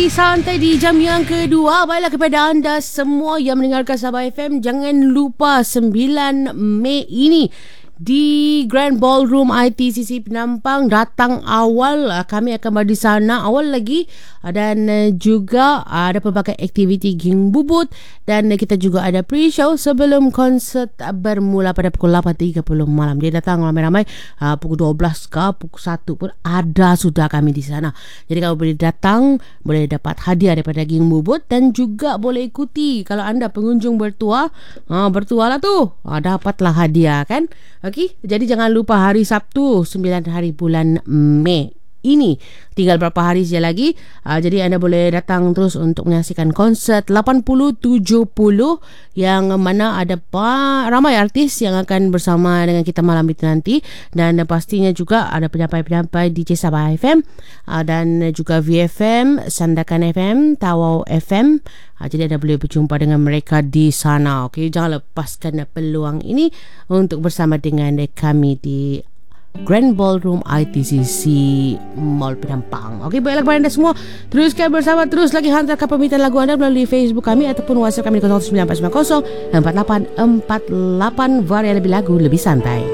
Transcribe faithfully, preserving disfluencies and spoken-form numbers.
Santai di jam yang kedua. Baiklah kepada anda semua yang mendengarkan Sabah F M, jangan lupa sembilan Mei ini di Grand Ballroom I T C C Penampang. Datang awal, kami akan berada di sana awal lagi, dan juga ada pelbagai aktiviti Ging Bubut, dan kita juga ada pre-show sebelum konsert bermula pada pukul lapan tiga puluh malam. Dia datang ramai-ramai, pukul dua belas ke pukul satu pun ada sudah kami di sana. Jadi kalau boleh datang, boleh dapat hadiah daripada Ging Bubut, dan juga boleh ikuti kalau anda pengunjung bertua, ha, bertua lah tu, ha, dapatlah hadiah kan. Okey, jadi jangan lupa hari Sabtu sembilan hari bulan Mei ini. Tinggal berapa hari saja lagi. Uh, jadi anda boleh datang terus untuk menyaksikan konsert lapan puluh tujuh puluh yang mana ada pa- ramai artis yang akan bersama dengan kita malam itu nanti. Dan uh, pastinya juga ada penyampai-penyampai D J Sabah F M, uh, dan juga V F M, Sandakan F M, Tawau F M. Uh, jadi anda boleh berjumpa dengan mereka di sana. Okey, jangan lepaskan peluang ini untuk bersama dengan kami di Grand Ballroom I T C C Mall Penampang. Okey, baiklah kepada anda semua, teruskan bersama, terus lagi hantarkan permintaan lagu anda melalui Facebook kami ataupun WhatsApp kami di kosong sembilan empat sembilan kosong empat lapan empat lapan. Varian lebih lagu, lebih santai.